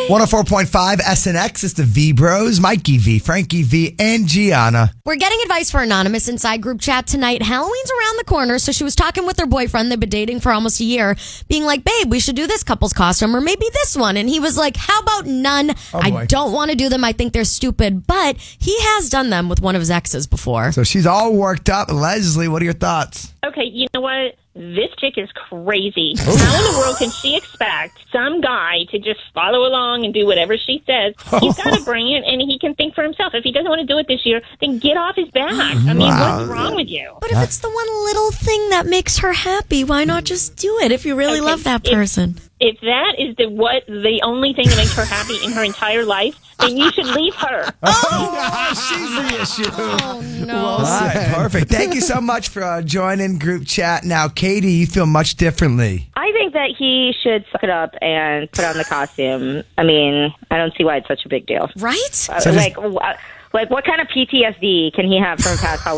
104.5 SNX is the V Bros, Mikey V, Frankie V, and Gianna. We're getting advice for Anonymous inside group chat tonight. Halloween's around the corner, so she was talking with her boyfriend. They've been dating for almost a year, being like, babe, we should do this couple's costume or maybe this one. And he was like, how about none? I don't want to do them. I think they're stupid. But he has done them with one of his exes before. So she's all worked up. Leslie, what are your thoughts? Okay, you know what? This chick is crazy. How in the world can she expect some guy to just follow along and do whatever she says? He's got a brain and he can think for himself. If he doesn't want to do it this year, then get off his back. I mean, what's wrong with you? But if it's the one little thing that makes her happy, why not just do it if you really love that person? If that is the only thing that makes her happy in her entire life, then you should leave her. She's the issue. Oh, no. All right, perfect. Thank you so much for joining group chat. Now, Katie, you feel much differently. I think that he should suck it up and put on the costume. I mean, I don't see why it's such a big deal. Right? Like, what kind of PTSD can he have from past Halloween?